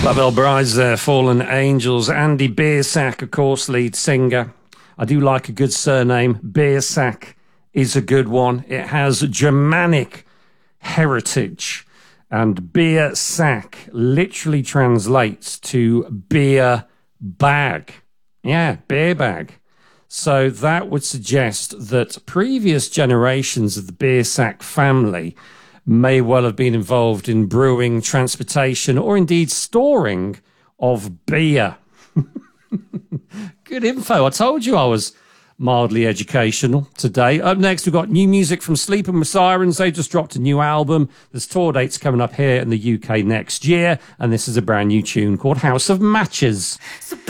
Barbell Brides there, Fallen Angels. Andy Biersack, of course, lead singer. I do like a good surname. Biersack is a good one. It has Germanic heritage. And beer sack literally translates to beer bag. Yeah, beer bag. So that would suggest that previous generations of the Biersack family may well have been involved in brewing, transportation, or indeed storing of beer. Good info. I told you I was mildly educational today. Up next, we've got new music from Sleeping with Sirens. They just dropped a new album. There's tour dates coming up here in the UK next year, and this is a brand new tune called House of Matches.